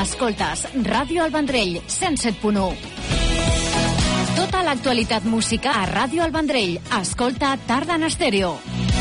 Escoltes Ràdio El Vendrell, 107.1. Tota l'actualitat musical a Ràdio El Vendrell. Escolta Tarda en Estèreo.